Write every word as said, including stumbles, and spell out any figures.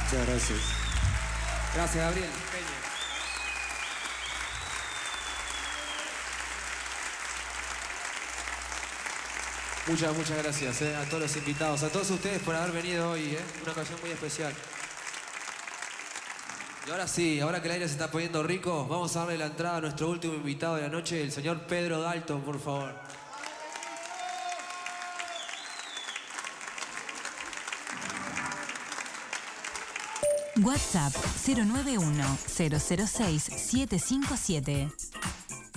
Muchas gracias. Gracias, Gabriel. Peña. Muchas, muchas gracias eh, a todos los invitados, a todos ustedes por haber venido hoy, eh, una ocasión muy especial. Y ahora sí, ahora que el aire se está poniendo rico, vamos a darle la entrada a nuestro último invitado de la noche, el señor Pedro Dalton, por favor. WhatsApp cero nueve uno, cero cero seis, siete cinco siete.